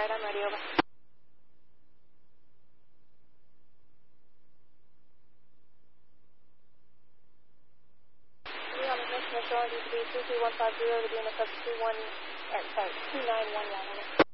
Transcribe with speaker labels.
Speaker 1: right, I'm ready, over. Leon, National Shore, DTB 23150, Laguna, 2911, over.